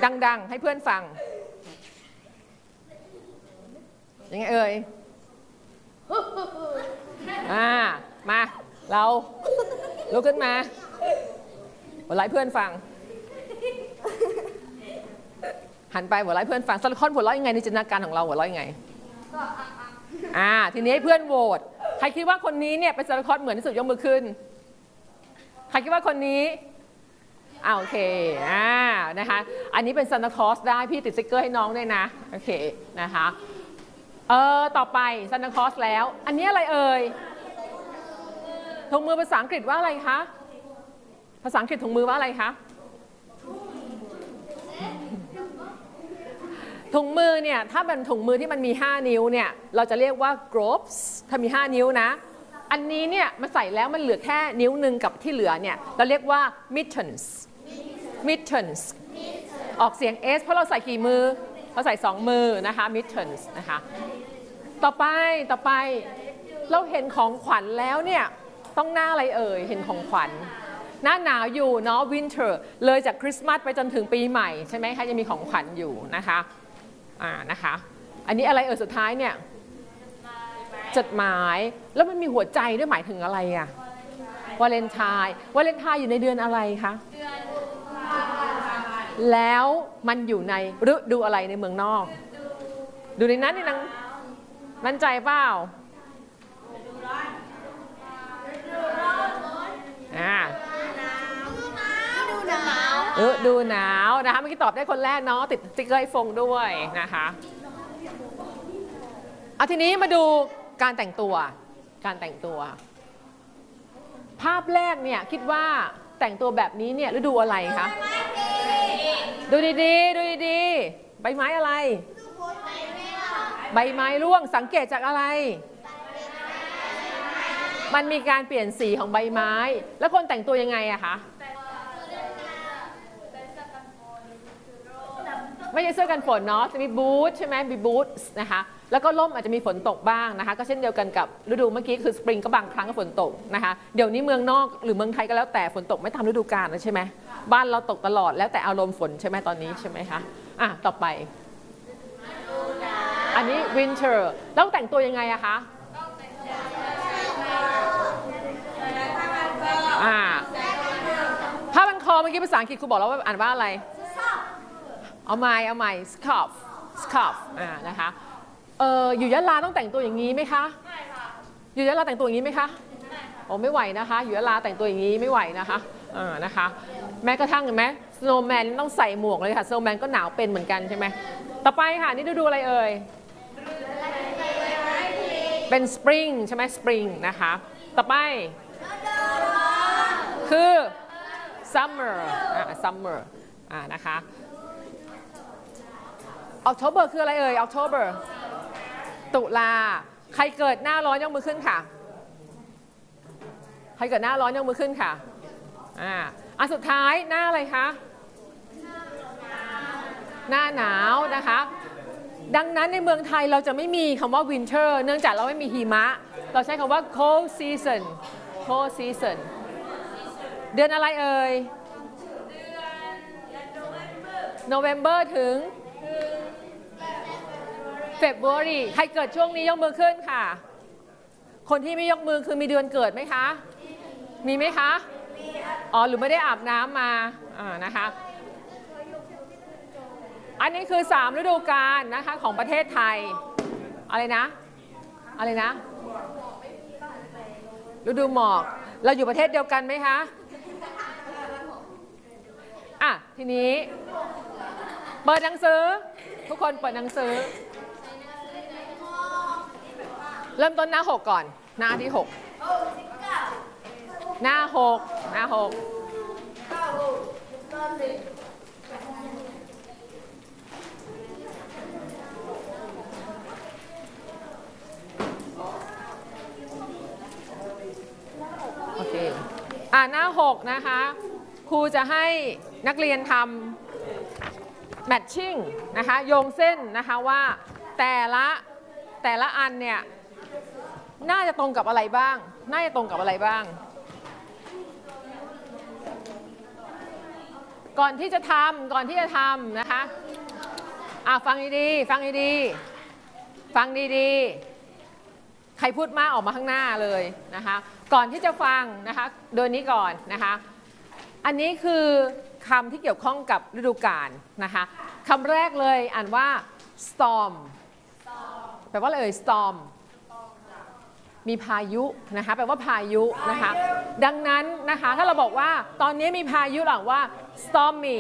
ดังๆให้เพื่อนฟังยังไงเอ่ยมาเราลุกขึ้นมาหัวเราะเพื่อนฟังหันไปหัวเราะเพื่อนฟังซันตาคลอสหัวเราะยังไงในจินตนาการของเราหัวเราะยังไงทีนี้ให้เพื่อนโหวตใครคิดว่าคนนี้เนี่ยเป็นซันตาคลอสเหมือนที่สุดยกมือขึ้นใครคิดว่าคนนี้โอเคนะคะอันนี้เป็นซันตาคลอสได้พี่ติดสติ๊กเกอร์ให้น้องด้วยนะโอเคนะคะต่อไปซันตาคลอสแล้วอันนี้อะไรเอ่ยถุงมือภาษาอังกฤษว่าอะไรคะภาษาอังกฤษถุงมือว่าอะไรคะถุงมือเนี่ยถ้าเป็นถุงมือที่มันมี5นิ้วเนี่ยเราจะเรียกว่า gloves ถ้ามี5นิ้วนะอันนี้เนี่ยมันใส่แล้วมันเหลือแค่นิ้วหนึ่งกับที่เหลือเนี่ยเราเรียกว่า mittens ออกเสียง s เพราะเราใส่กี่มือเราใส่2มือนะคะ mittens นะคะต่อไปเราเห็นของขวัญแล้วเนี่ยต้องหน้าอะไรเอ่ยเห็นของขวัญหน้าหนาวอยู่เนาะ winter เลยจากคริสต์มาสไปจนถึงปีใหม่ใช่ไหมคะยังมีของขวัญอยู่นะคะนะคะอันนี้อะไรสุดท้ายเนี่ยจดหมายแล้วมันมีหัวใจด้วยหมายถึงอะไรอะวาเลนไทน์อยู่ในเดือนอะไรคะแล้วมันอยู่ในฤดูอะไรในเมืองนอกดูในนั้นนี่นังมั่นใจเปล่าดูหนาวนะคะเมื่อกี้ตอบได้คนแรกเนาะติดสติ๊กเกอร์ให้ฟงด้วยนะคะทีนี้มาดูการแต่งตัวภาพแรกเนี่ยคิดว่าแต่งตัวแบบนี้เนี่ยฤดูอะไรคะดูดีๆใบไม้อะไรใบไม้ร่วงสังเกตจากอะไรมันมีการเปลี่ยนสีของใบไม้แล้วคนแต่งตัวยังไงอะคะไม่ใช่เสื้อกันฝนเนาะจะมีบูทใช่ไหมมีบูทนะคะแล้วก็ร่มอาจจะมีฝนตกบ้างนะคะก็เช่นเดียวกันกับฤดูเมื่อกี้คือสปริงก็บางครั้งก็ฝนตกนะคะเดี๋ยวนี้เมืองนอกหรือเมืองไทยก็แล้วแต่ฝนตกไม่ตามฤดูกาลแล้วใช่ไหมบ้านเราตกตลอดแล้วแต่อารมณ์ฝนใช่ไหมตอนนี้ใช่ไหมคะต่อไปอันนี้ winter แล้วแต่งตัวยังไงอะคะผ้าพันคอเมื่อกี้ภาษาอังกฤษครูบอกแล้วว่าอ่านว่าอะไรเอาใหม่ scarf นะคะอยู่ยะลาต้องแต่งตัวอย่างนี้ไหมคะไม่ค่ะอยู่ยะลาแต่งตัวอย่างนี้ไหมคะไม่ไหวนะคะอยู่ยะลาแต่งตัวอย่างนี้ไม่ไหวนะคะนะคะแม้กระทั่งเห็นไหม snowman ต้องใส่หมวกเลยค่ะ snowman ก็หนาวเป็นเหมือนกันใช่ไหมต่อไปค่ะนี่ดูอะไรเอ่ยเป็น spring ใช่ไหม spring นะคะต่อไปคือ summer นะคะ October คืออะไรเอ่ย October ตุลาใครเกิดหน้าร้อนยกมือขึ้นค่ะใครเกิดหน้าร้อนยกมือขึ้นค่ะสุดท้ายหน้าอะไรคะหน้าหนาวนะคะดังนั้นในเมืองไทยเราจะไม่มีคำว่า winter เนื่องจากเราไม่มีหิมะเราใช้คำว่า cold season เดือนอะไรเอ่ยNovember ถึงFebruary ใครเกิดช่วงนี้ยกมือขึ้นค่ะคนที่ไม่ยกมือคือมีเดือนเกิดไหมคะมีไหมคะหรือไม่ได้อาบน้ำมานะคะอันนี้คือ3ฤดูกาลนะคะของประเทศไทยอะไรนะฤดูหมอกเราอยู่ประเทศเดียวกันไหมคะทีนี้เปิดหนังสือทุกคนเปิดหนังสือเริ่มต้นหน้า6ก่อนหน้าที่6หน้า6โอเคหน้า6นะคะครูจะให้นักเรียนทำ matching นะคะโยงเส้นนะคะว่าแต่ละอันเนี่ยน่าจะตรงกับอะไรบ้างก่อนที่จะทำนะคะฟังดีๆฟังดีๆใครพูดมากออกมาข้างหน้าเลยนะคะก่อนที่จะฟังนะคะโดยนี้ก่อนนะคะอันนี้คือคำที่เกี่ยวข้องกับฤดูกาลนะคะคำแรกเลยอ่านว่า storm แปลว่าอะไรstorm มีพายุนะคะแปลว่าพายุนะคะดังนั้นนะคะถ้าเราบอกว่าตอนนี้มีพายุหรือว่า stormy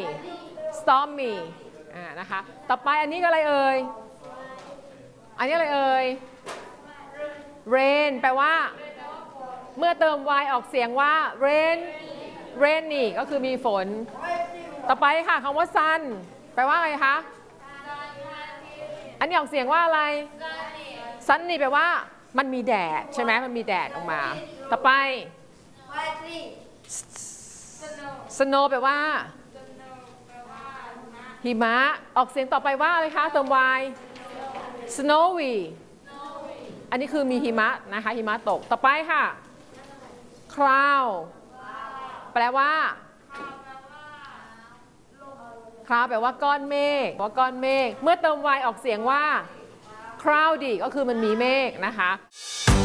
นะคะต่อไปอันนี้ก็อะไรเอ่ยอันนี้อะไรเอ่ย rain แปลว่าเมื่อเติม y ออกเสียงว่า rainy ก็คือมีฝนต่อไปค่ะคำว่า sun แปลว่าอะไรคะอันนี้ออกเสียงว่าอะไร sunny แปลว่ามันมีแดดใช่ไหมมันมีแดดออกมาต่อไป snow แปลว่าหิมะออกเสียงต่อไปว่าอะไรคะเติม y snowy อันนี้คือมีหิมะนะคะหิมะตกต่อไปค่ะ cloud แปลว่าแปลว่าก้อนเมฆเมื่อเติม y ออกเสียงว่า cloudy ก็คือมันมีเมฆนะคะ